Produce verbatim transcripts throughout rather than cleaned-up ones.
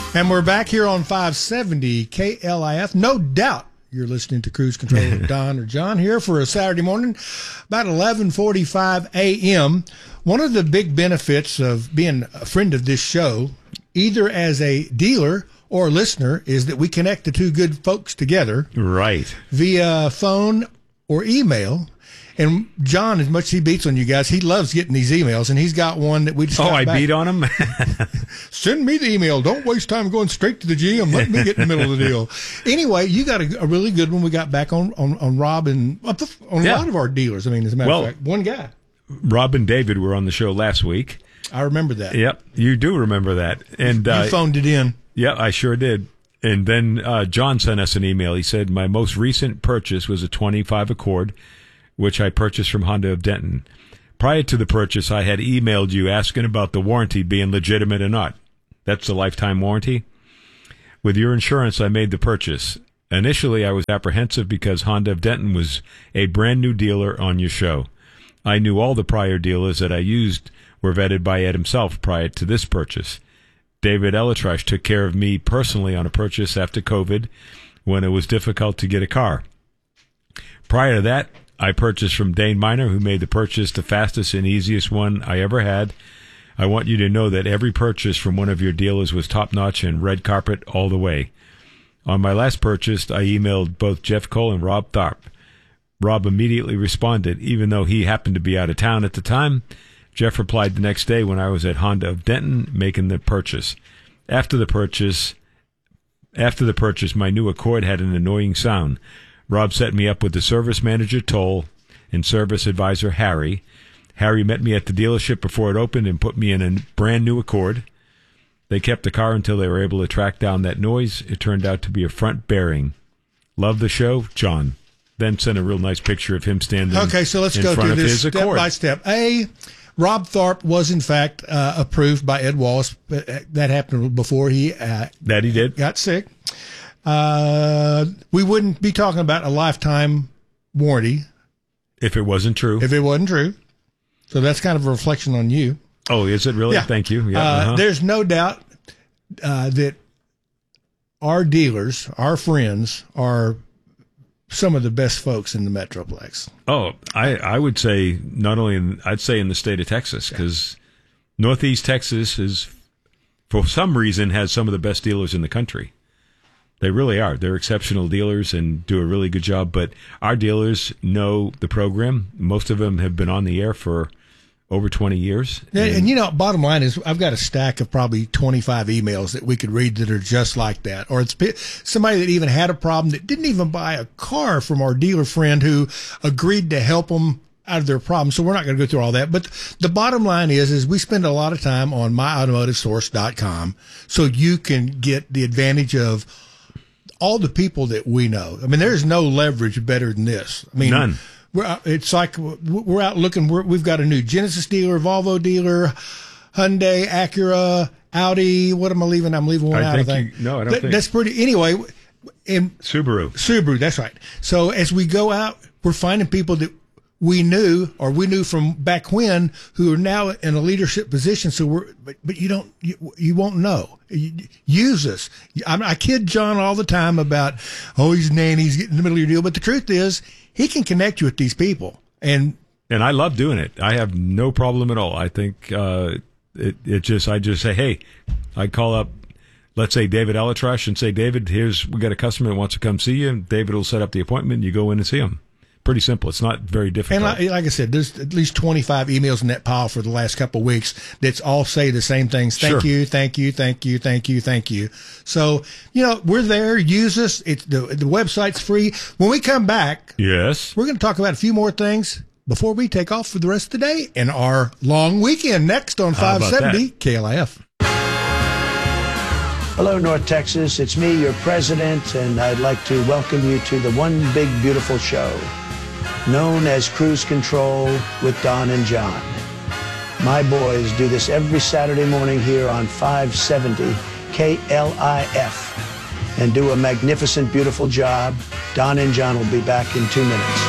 And we're back here on five seventy K L I F. No doubt you're listening to Cruise Control with Don or John here for a Saturday morning, about eleven forty-five a.m. One of the big benefits of being a friend of this show, either as a dealer or listener, is that we connect the two good folks together. Right. Via phone or email. And John, as much as he beats on you guys, he loves getting these emails, and he's got one that we just Oh, got I back. beat on him? Send me the email. Don't waste time going straight to the G M. Let me get in the middle of the deal. Anyway, you got a, a really good one we got back on, on, on Rob and on yeah. a lot of our dealers. I mean, as a matter well, of fact, one guy. Rob and David were on the show last week. I remember that. Yep, you do remember that. And you uh, phoned it in. Yeah, I sure did. And then uh, John sent us an email. He said, my most recent purchase was a twenty-five Accord, which I purchased from Honda of Denton. Prior to the purchase, I had emailed you asking about the warranty being legitimate or not. That's the lifetime warranty. With your insurance, I made the purchase. Initially, I was apprehensive because Honda of Denton was a brand new dealer on your show. I knew all the prior dealers that I used were vetted by Ed himself prior to this purchase. David Elatrash took care of me personally on a purchase after COVID when it was difficult to get a car. Prior to that, I purchased from Dane Miner, who made the purchase the fastest and easiest one I ever had. I want you to know that every purchase from one of your dealers was top-notch and red carpet all the way. On my last purchase, I emailed both Jeff Cole and Rob Tharp. Rob immediately responded, even though he happened to be out of town at the time. Jeff replied the next day when I was at Honda of Denton making the purchase. After the purchase, after the purchase, my new Accord had an annoying sound. Rob set me up with the service manager, Toll, and service advisor, Harry. Harry met me at the dealership before it opened and put me in a brand new Accord. They kept the car until they were able to track down that noise. It turned out to be a front bearing. Love the show, John. Then sent a real nice picture of him standing Okay, so let's in go front through of this his step Accord. by step. A, Rob Tharp was, in fact, uh, approved by Ed Wallace. That happened before he uh, that he did. got sick. Uh, we wouldn't be talking about a lifetime warranty If it wasn't true. if it wasn't true. So that's kind of a reflection on you. Oh, is it really? Yeah. Thank you. Yeah, uh, uh-huh. There's no doubt uh, that our dealers, our friends, are some of the best folks in the Metroplex. Oh, I, I would say not only in, I'd say in the state of Texas, because Northeast Texas is, for some reason, has some of the best dealers in the country. They really are. They're exceptional dealers and do a really good job. But our dealers know the program. Most of them have been on the air for over twenty years. And, and, you know, bottom line is I've got a stack of probably twenty-five emails that we could read that are just like that. Or it's somebody that even had a problem that didn't even buy a car from our dealer friend who agreed to help them out of their problem. So we're not going to go through all that. But the bottom line is, is we spend a lot of time on my automotive source dot com so you can get the advantage of all the people that we know. I mean, there's no leverage better than this. I mean, none. We're out, it's like we're out looking. We're, we've got a new Genesis dealer, Volvo dealer, Hyundai, Acura, Audi. What am I leaving? I'm leaving one I out. think I think. You, no, I don't that, think. That's pretty. Anyway, in Subaru. Subaru. That's right. So as we go out, we're finding people that we knew or we knew from back when who are now in a leadership position. So we're, but, but you don't, you, you won't know. You, use us. I, I kid John all the time about, oh, he's nanny, he's getting in the middle of your deal. But the truth is, he can connect you with these people. And, and I love doing it. I have no problem at all. I think, uh, it, it just, I just say, hey, I call up, let's say David Elatrash and say, David, here's, we got a customer that wants to come see you. David will set up the appointment. You go in and see him. Pretty simple. It's not very difficult. And like, like I said, there's at least twenty-five emails in that pile for the last couple of weeks that's all say the same things. Thank Sure. you, thank you, thank you, thank you, thank you. So, you know, we're there. Use us. It's the, the website's free. When we come back, yes, we're going to talk about a few more things before we take off for the rest of the day and our long weekend next on How five about seventy that? K L I F. Hello, North Texas. It's me, your president, and I'd like to welcome you to the one big, beautiful show known as Cruise Control with Don and John. My boys do this every Saturday morning here on five seventy K L I F and do a magnificent, beautiful job. Don and John will be back in two minutes.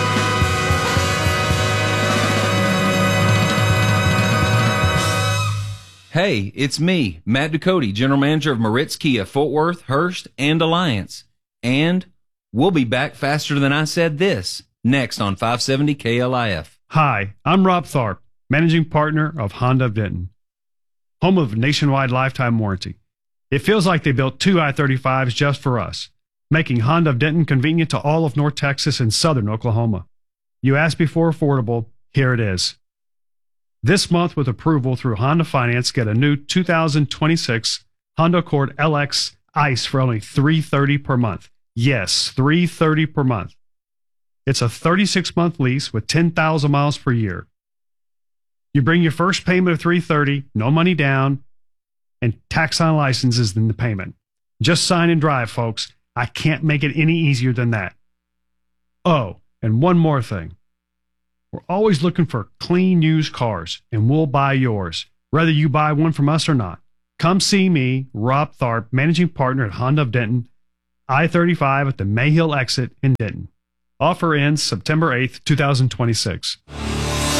Hey, it's me, Matt Ducote, General Manager of Moritz Kia, Fort Worth, Hurst, and Alliance. And we'll be back faster than I said this, next on five seventy K L I F. Hi, I'm Rob Tharp, Managing Partner of Honda of Denton, home of nationwide lifetime warranty. It feels like they built two I thirty-fives just for us, making Honda of Denton convenient to all of North Texas and southern Oklahoma. You asked me for affordable, here it is. This month, with approval through Honda Finance, get a new two thousand twenty-six Honda Accord L X ICE for only three hundred thirty dollars per month. Yes, three hundred thirty dollars per month. It's a thirty-six month lease with ten thousand miles per year. You bring your first payment of three hundred thirty dollars, no money down, and tax on licenses in the payment. Just sign and drive, folks. I can't make it any easier than that. Oh, and one more thing. We're always looking for clean used cars, and we'll buy yours, whether you buy one from us or not. Come see me, Rob Tharp, Managing Partner at Honda of Denton, I thirty-five at the Mayhill exit in Denton. Offer ends September eighth, twenty twenty-six.